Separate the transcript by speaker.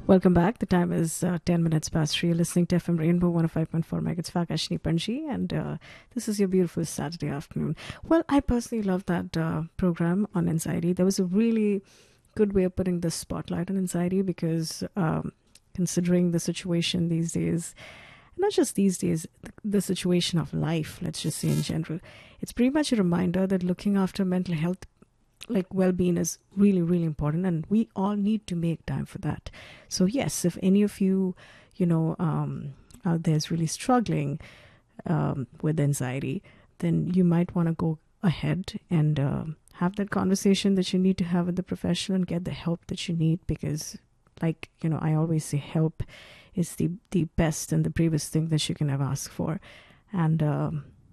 Speaker 1: Welcome back. The time is 10 minutes past 3. You're listening to FM Rainbow 105.4 megahertz. Fakashni Panji, and this is your beautiful Saturday afternoon. Well, I personally love that program on anxiety. There was a really good way of putting the spotlight on anxiety because considering the situation these days, not just these days, the situation of life, let's just say in general, it's pretty much a reminder that looking after mental health, like well-being, is really, really important, and we all need to make time for that. So yes, if any of you, out there is really struggling with anxiety, then you might want to go ahead and have that conversation that you need to have with the professional and get the help that you need, because I always say help is the best and the bravest thing that you can ever ask for. And